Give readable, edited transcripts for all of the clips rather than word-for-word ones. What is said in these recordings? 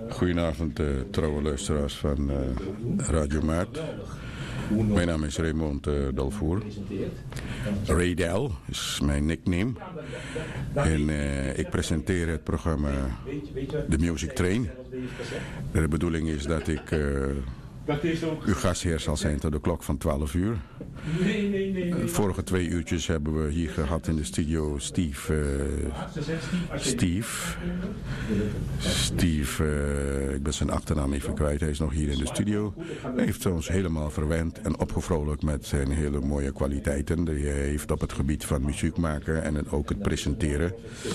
Goedenavond, trouwe luisteraars van Radio Maart. Mijn naam is Raymond Dalvoer. Ray Del is mijn nickname. En ik presenteer het programma The Music Train. De bedoeling is dat ik uw gastheer zal zijn tot de klok van 12 uur. De vorige 2 uurtjes hebben we hier gehad in de studio Steve, ik ben zijn achternaam even kwijt, hij is nog hier in de studio. Hij heeft ons helemaal verwend en opgevrolijkt met zijn hele mooie kwaliteiten die hij heeft op het gebied van muziek maken en ook het presenteren.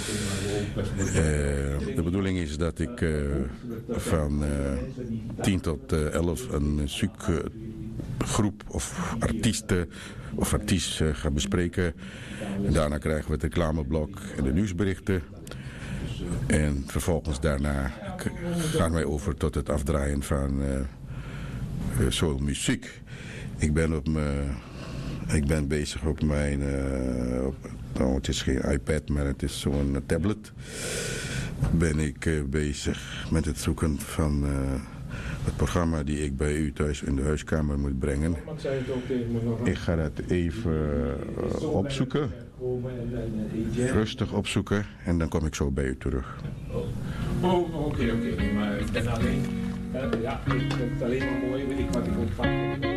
De bedoeling is dat ik van 10 tot 11 een muziekgroep of artiest gaan bespreken. En daarna krijgen we het reclameblok en de nieuwsberichten. En vervolgens daarna gaan wij over tot het afdraaien van soulmuziek. Ik ben bezig op mijn... het is geen iPad, maar het is zo'n tablet. Ben ik bezig met het zoeken van... het programma die ik bij u thuis in de huiskamer moet brengen. Ik ga dat even opzoeken. Rustig opzoeken. En dan kom ik zo bij u terug. Oké. Maar ik ben alleen... Ja, ik vind het alleen maar mooi. Weet ik wat ik ook vaak...